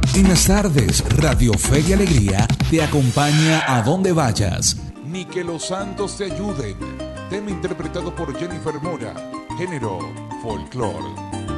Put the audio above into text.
En las tardes, Radio Fe y Alegría te acompaña a donde vayas. Ni que los santos te ayuden. Tema interpretado por Jennifer Mora. Género, folclore.